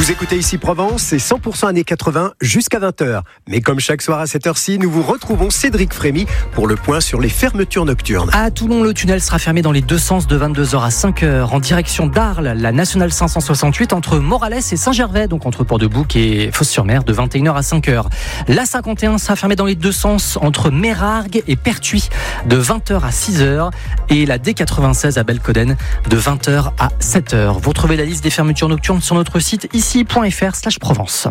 Vous écoutez ici Provence, c'est 100% années 80 jusqu'à 20h. Mais comme chaque soir à cette heure-ci, nous vous retrouvons Cédric Frémy pour le point sur les fermetures nocturnes. À Toulon, le tunnel sera fermé dans les deux sens de 22h à 5h. En direction d'Arles, la nationale 568 entre Moralès et Saint-Gervais, donc entre Port-de-Bouc et Fos-sur-Mer, de 21h à 5h. La 51 sera fermée dans les deux sens entre Mérargues et Pertuis, de 20h à 6h. Et la D96 à Belcoden, de 20h à 7h. Vous retrouvez la liste des fermetures nocturnes sur notre site ici.fr/Provence.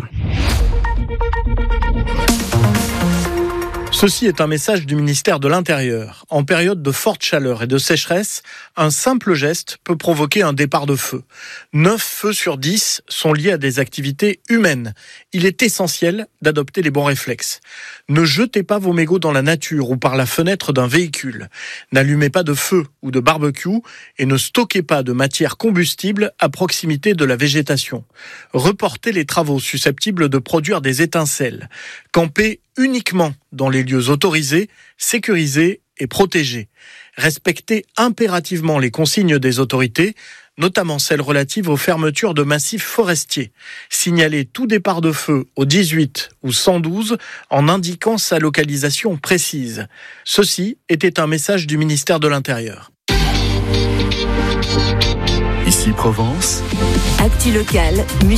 Ceci est un message du ministère de l'Intérieur. En période de forte chaleur et de sécheresse, un simple geste peut provoquer un départ de feu. 9 feux sur 10 sont liés à des activités humaines. Il est essentiel d'adopter les bons réflexes. Ne jetez pas vos mégots dans la nature ou par la fenêtre d'un véhicule. N'allumez pas de feu ou de barbecue et ne stockez pas de matière combustible à proximité de la végétation. Reportez les travaux susceptibles de produire des étincelles. Campez uniquement dans les lieux autorisés, sécurisés et protégés. Respectez impérativement les consignes des autorités, notamment celles relatives aux fermetures de massifs forestiers. Signalez tout départ de feu au 18 ou 112 en indiquant sa localisation précise. Ceci était un message du ministère de l'Intérieur. Ici Provence. Actu locale.